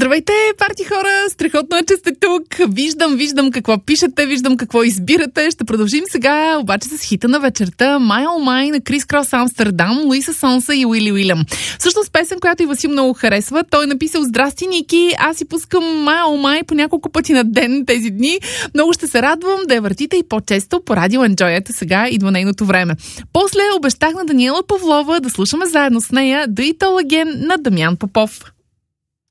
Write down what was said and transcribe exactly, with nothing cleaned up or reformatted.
Здравейте, парти хора! Страхотно е, че сте тук. Виждам, виждам какво пишете, виждам какво избирате. Ще продължим сега, обаче с хита на вечерта My Oh My на Крис Крос Амстердам, Луиса Сонса и Уили Уилям. Всъщност песен, която и Васил много харесва. Той е написал: здрасти, Ники, аз си пускам My Oh My по няколко пъти на ден тези дни. Много ще се радвам да я въртите и по-често по радио Enjoy. Ето сега идва нейното време. После обещах на Даниела Павлова да слушаме заедно с нея Do It All Again на Дамян Попов.